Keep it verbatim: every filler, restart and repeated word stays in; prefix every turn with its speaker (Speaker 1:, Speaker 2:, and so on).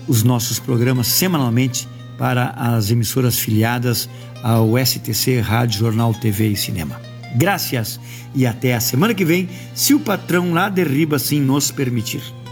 Speaker 1: os nossos programas semanalmente para as emissoras filiadas ao S T C Rádio Jornal T V e Cinema. Graças e até a semana que vem, se o patrão lá de riba assim nos permitir.